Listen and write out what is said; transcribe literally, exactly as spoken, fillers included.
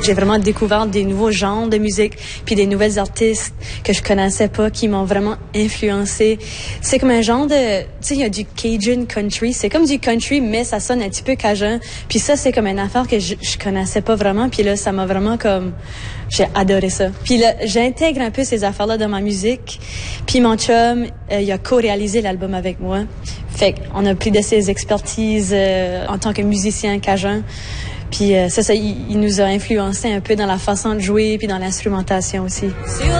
j'ai vraiment découvert des nouveaux genres de musique, puis des nouvelles artistes que je connaissais pas, qui m'ont vraiment influencé. C'est comme un genre de, tu sais, il y a du Cajun country. C'est comme du country, mais ça sonne un petit peu cajun. Puis ça, c'est comme une affaire que je, je connaissais pas vraiment. Puis là, ça m'a vraiment comme, j'ai adoré ça. Puis là, j'intègre un peu ces affaires-là dans ma musique. Puis mon chum, euh, il a co-réalisé l'album avec moi. Fait qu'on a pris de ses expertises euh, en tant que musicien cajun. Puis euh, ça, ça il, il nous a influencé un peu dans la façon de jouer puis dans l'instrumentation aussi.